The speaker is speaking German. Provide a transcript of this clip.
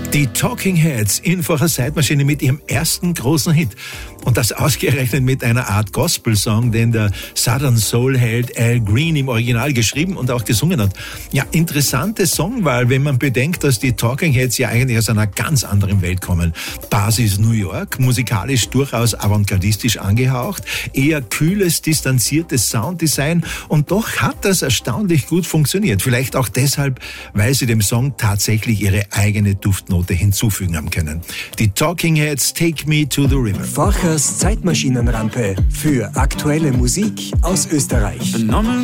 Die Talking Heads in vorher Zeitmaschine mit ihrem ersten großen Hit. Und das ausgerechnet mit einer Art Gospel-Song, den der Southern Soul-Held Al Green im Original geschrieben und auch gesungen hat. Ja, interessante Songwahl, wenn man bedenkt, dass die Talking Heads ja eigentlich aus einer ganz anderen Welt kommen. Basis New York, musikalisch durchaus avantgardistisch angehaucht, eher kühles, distanziertes Sounddesign und doch hat das erstaunlich gut funktioniert. Vielleicht auch deshalb, weil sie dem Song tatsächlich ihre eigene Duftnote hinzufügen haben können. Die Talking Heads, Take Me to the River. Forchers Zeitmaschinenrampe für aktuelle Musik aus Österreich.